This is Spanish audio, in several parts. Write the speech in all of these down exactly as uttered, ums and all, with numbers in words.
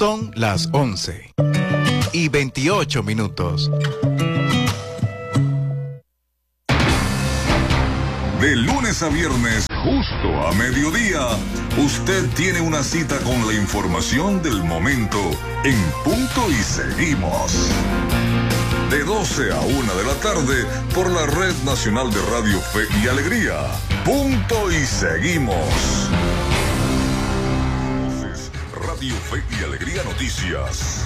Son las once y veintiocho minutos. De lunes a viernes, justo a mediodía, usted tiene una cita con la información del momento en Punto y Seguimos. De doce a una de la tarde por la Red Nacional de Radio Fe y Alegría. Punto y Seguimos. Radio Fe y Alegría Noticias.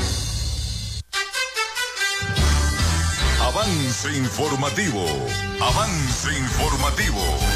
Avance informativo. Avance informativo.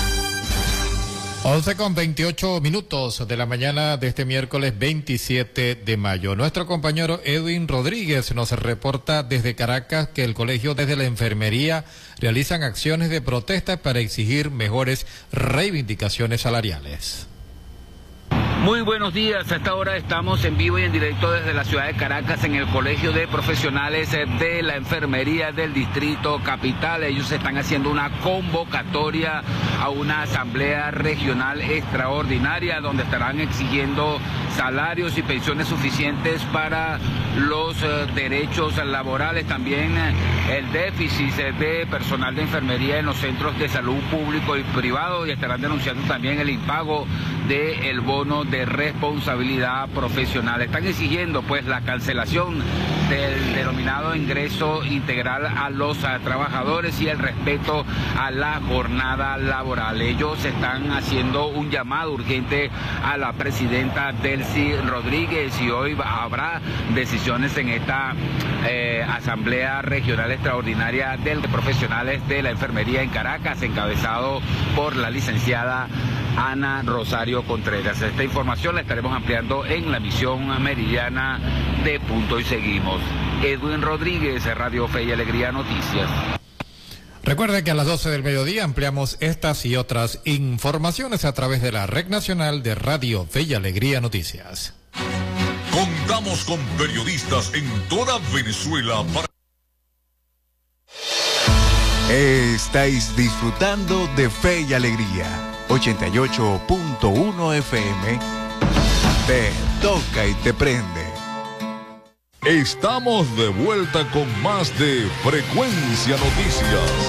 once con veintiocho minutos de la mañana de este miércoles veintisiete de mayo. Nuestro compañero Edwin Rodríguez nos reporta desde Caracas que el colegio desde la enfermería realizan acciones de protesta para exigir mejores reivindicaciones salariales. Muy buenos días, a esta hora estamos en vivo y en directo desde la ciudad de Caracas en el Colegio de Profesionales de la Enfermería del Distrito Capital. Ellos están haciendo una convocatoria a una asamblea regional extraordinaria donde estarán exigiendo salarios y pensiones suficientes para los uh, derechos laborales, también uh, el déficit de personal de enfermería en los centros de salud público y privado, y estarán denunciando también el impago del bono de responsabilidad profesional. Están exigiendo pues la cancelación del denominado ingreso integral a los a, trabajadores y el respeto a la jornada laboral. Ellos están haciendo un llamado urgente a la presidenta Delcy Rodríguez y hoy habrá decisiones en esta eh, Asamblea Regional Extraordinaria de Profesionales de la Enfermería en Caracas, encabezado por la licenciada Ana Rosario Contreras. Esta información la estaremos ampliando en la emisión meridiana de Punto y Seguimos. Edwin Rodríguez, Radio Fe y Alegría Noticias. Recuerde que a las doce del mediodía ampliamos estas y otras informaciones a través de la Red Nacional de Radio Fe y Alegría Noticias. Contamos con periodistas en toda Venezuela para... Estáis disfrutando de Fe y Alegría. ochenta y ocho punto uno F M. Te toca y te prende. Estamos de vuelta con más de Frecuencia Noticias.